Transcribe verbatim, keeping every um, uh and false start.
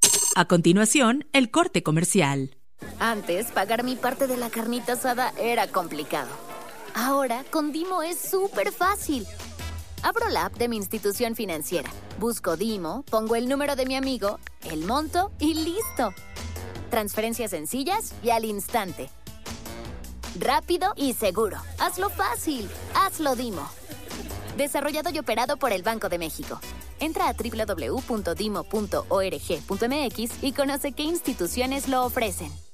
A continuación, el corte comercial. Antes, pagar mi parte de la carnita asada era complicado. Ahora, con Dimo es súper fácil. Abro la app de mi institución financiera, busco Dimo, pongo el número de mi amigo, el monto y ¡listo! Transferencias sencillas y al instante. Rápido y seguro. Hazlo fácil. Hazlo Dimo. Desarrollado y operado por el Banco de México. Entra a doble u doble u doble u punto dimo punto org punto m x y conoce qué instituciones lo ofrecen.